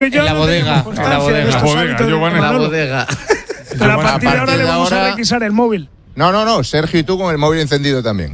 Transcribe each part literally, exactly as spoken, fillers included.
En la bodega, en la bodega, la bodega, Giovanni. en la bodega. Pero a partir de ahora le vamos a requisar el móvil. No, no, no, Sergio y tú con el móvil encendido también.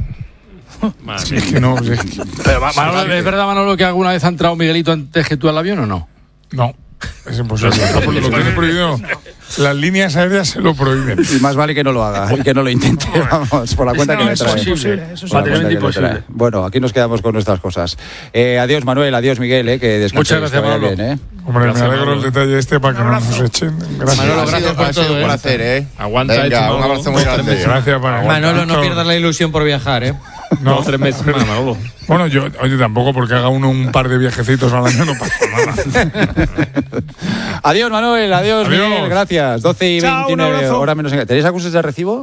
Sí, es que no, es que... Pero, Manolo, ¿es verdad, Manolo, que alguna vez ha entrado Miguelito antes que tú al avión o no? No, es imposible. Lo, lo tiene prohibido. Las líneas aéreas se lo prohíben. Y más vale que no lo haga y que no lo intente, vamos, por la cuenta no, que le eso trae. es imposible, eso es Materialmente imposible. imposible. Bueno, aquí nos quedamos con nuestras cosas. Eh, adiós, Manuel, adiós, Miguel, eh, que descanse. Muchas gracias, que vaya Manolo. bien, eh. Hombre, Gracias, me alegro Manolo. el detalle este para que no nos echen. Gracias. Manolo, Ha gracias sido, por ha sido todo, un ¿eh? placer, ¿eh? Aguanta, Venga, hecho, un abrazo muy grande. Gracias, para Manolo, no aguantar. pierdas la ilusión por viajar, ¿eh? No, Dos, tres meses más, Manolo. Bueno, yo, oye, tampoco porque haga uno un par de viajecitos al año no pasa nada. Adiós, Manuel, adiós, Adiós. Miguel, gracias. doce y Chao, un veintinueve, abrazo. hora menos en... ¿Tenéis acuses de recibo?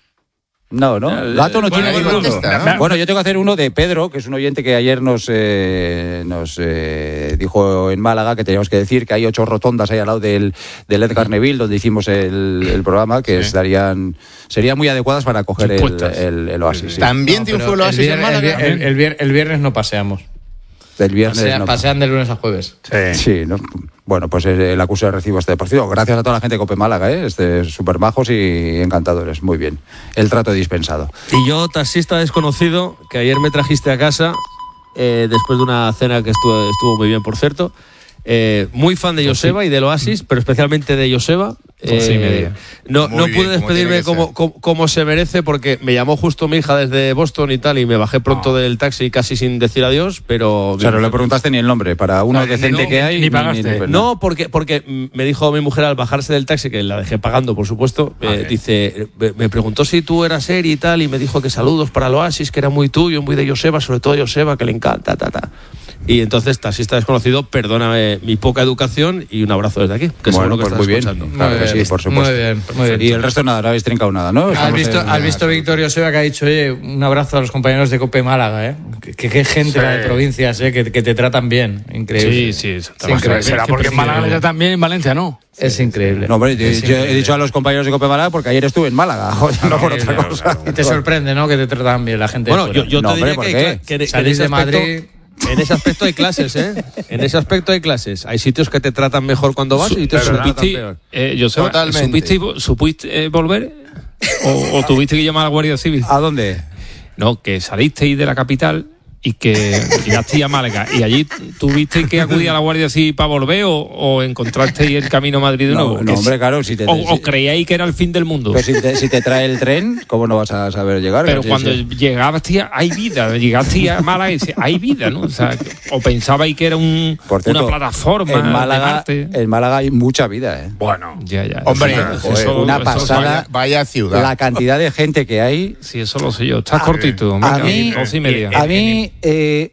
No, ¿no? Gato no bueno, tiene bueno, ninguno. contesta, ¿no? Bueno, yo tengo que hacer uno de Pedro, que es un oyente que ayer nos, eh, nos eh, dijo en Málaga que teníamos que decir que hay ocho rotondas ahí al lado del, del Edgar Neville, donde hicimos el, el programa, que Sí. estarían serían muy adecuadas para coger el, Supuestas. el, el Oasis. Sí. También No, triunfó pero el Oasis el en vier- Málaga. El, vier- el vier- el viernes no paseamos. Del viernes. Pasea- no. Pasean de lunes a jueves. Sí, ¿no? Bueno, pues el, el acuse de recibo este partido. Gracias a toda la gente de Cope Málaga, ¿eh? Este, súper majos y encantadores. Muy bien. El trato dispensado. Y yo, taxista desconocido, que ayer me trajiste a casa, eh, después de una cena que estuvo, estuvo muy bien, por cierto. Eh, muy fan de Joseba y del Oasis, pero especialmente de Joseba. Dos y media. No, Muy no bien, pude como despedirme tiene que como, ser. como, como se merece, porque me llamó justo mi hija desde Boston y tal, y me bajé pronto del taxi casi sin decir adiós, pero... O sea, no le preguntaste ni el nombre. Para uno No, decente no, que hay... ni pagaste. No, porque, porque me dijo mi mujer al bajarse del taxi, que la dejé pagando, por supuesto, eh, dice, me me preguntó si tú eras Eri y tal, y me dijo que saludos para el Oasis, que era muy tuyo, muy de Joseba, sobre todo Joseba, que le encanta, ta, ta. Y entonces, taxista desconocido, perdóname mi poca educación y un abrazo desde aquí, que Bueno, seguro que pues estás muy bien. escuchando. Claro que sí, por supuesto. Muy bien, muy bien. Y el resto nada, no habéis trincado nada, ¿no? ¿Has Estamos visto, en- has visto Víctor Joseba que ha dicho, oye, un abrazo a los compañeros de Cope Málaga, ¿eh? Que qué gente Sí. la de provincias, ¿eh? Que, que te tratan bien. Increíble. Sí, sí, Es exactamente. increíble. Será porque en Málaga ya también, en Valencia no. Es increíble. No, hombre, yo, Es yo he increíble. dicho a los compañeros de Cope Málaga porque ayer estuve en Málaga, joder, no por otra Claro, cosa. Y te sorprende, ¿no? Que te tratan bien la gente. Bueno, de yo, fuera. yo No, te hombre, diría ¿por que, qué? que- que- que en Salís ese de aspecto- Madrid. En ese aspecto hay clases, ¿eh? En ese aspecto hay clases. Hay sitios que te tratan mejor cuando vas y sitios que te tratan ¿Supiste, peor. eh, Joseba, Totalmente. ¿supiste, ¿supiste eh, volver? ¿O, o tuviste que llamar a la Guardia Civil? ¿A dónde? No, que salisteis de la capital y que llegasteis a Málaga. ¿Y allí tuviste que acudir a la Guardia Civil para volver o, o encontrasteis el camino a Madrid de No, nuevo? no, Que hombre, si- claro, si te, o, si- o creíais que era el fin del mundo? pero si te, si te trae el tren, ¿cómo no vas a saber llegar? Pero Sí, cuando sí. llegaste, hay vida. Llegaste a Málaga y dices, hay vida, ¿no? O, sea, o pensabais que era un, Por cierto, una plataforma en de Málaga, Marte. en Málaga hay mucha vida, ¿eh? Bueno, ya, ya. Hombre, Eso- joder, eso- una eso- pasada. Vaya, vaya ciudad. La cantidad de gente que hay. Sí, eso lo sé yo. Estás cortito. A venga, mí, doce y media. a mí eh,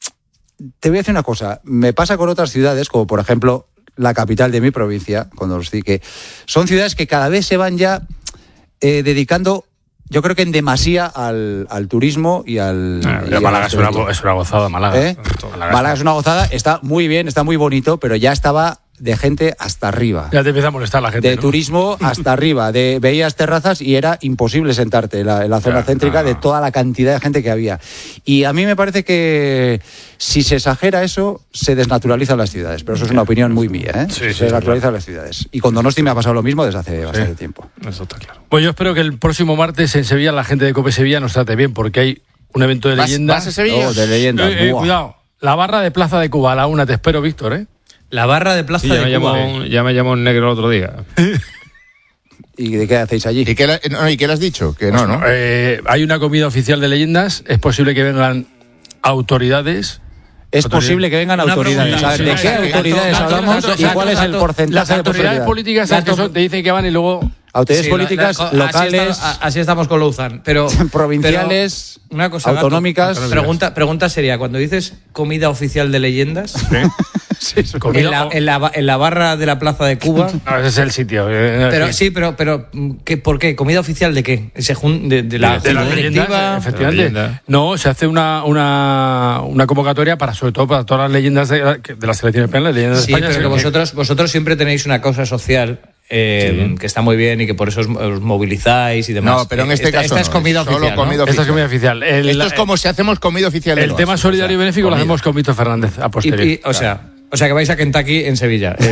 te voy a decir una cosa. Me pasa con otras ciudades, como por ejemplo la capital de mi provincia, cuando os di que son ciudades que cada vez se van ya eh, dedicando, yo creo que en demasía al, al turismo y al. Ah, y pero al Málaga es una, turismo. es una gozada, Málaga. ¿Eh? Málaga es una gozada, está muy bien, está muy bonito, pero ya estaba de gente hasta arriba. Ya te empieza a molestar la gente, De ¿no? turismo hasta arriba. De, veías terrazas y era imposible sentarte en la, en la zona Ya, céntrica no, de no. toda la cantidad de gente que había. Y a mí me parece que si se exagera eso, se desnaturalizan las ciudades. Pero eso es una opinión muy mía, ¿eh? Sí, sí, se está desnaturalizan las ciudades. Y con Donosti me ha pasado lo mismo desde hace bastante tiempo. Eso está claro. Pues yo espero que el próximo martes en Sevilla la gente de Cope Sevilla nos trate bien, porque hay un evento de ¿Vas- leyendas. vas a Sevilla? Oh, de leyenda. Eh, eh, Buah. cuidado, la barra de Plaza de Cuba a la una, te espero, Víctor, ¿eh? La barra de Plaza Sí, ya, me de Cuba. llamó, ya me llamó un negro el otro día. ¿Y de qué hacéis allí? ¿Y qué, le, no, ¿Y qué le has dicho? Que no, ¿no? Eh, hay una comida oficial de leyendas, es posible que vengan autoridades. Es Autoridad. posible que vengan Una autoridades. pregunta, ¿Sabes sí, ¿De sí, qué sí, autoridades gato, hablamos gato, y gato, cuál es el gato. porcentaje Las de autoridades posibilidad? políticas ¿sabes Gato- que son? Te dicen que van y luego... Autoridades Sí, políticas la- la- locales, Así, está- así estamos con Louzan. Pero, provinciales, pero una cosa, Gato, autonómicas. pregunta, pregunta seria. Cuando dices comida oficial de leyendas, Comida en, la, o- en, la, ba- en la barra de la Plaza de Cuba. No, ese es el sitio. eh, Pero sí. sí, pero, pero ¿qué, ¿por qué? ¿Comida oficial de qué? ¿Se jun- de, de la, de las junta leyendas, directiva? efectivamente. De la leyenda. No, se hace una, una, una convocatoria para, sobre todo, para todas las leyendas de, la- de las selecciones españolas, leyendas de Sí, España. pero que sí. vosotros, vosotros siempre tenéis una cosa social eh, que está muy bien y que por eso os, os movilizáis y demás. No, pero en este esta, caso esta es no, comida es solo oficial. ¿no? comida Esta es comida oficial. El, Esto es como si hacemos comida oficial. de el los tema Oasis, solidario y o sea, benéfico lo comida. hacemos con Víctor Fernández a Y- posteriori. y, o sea, O sea que vais a Kentucky en Sevilla.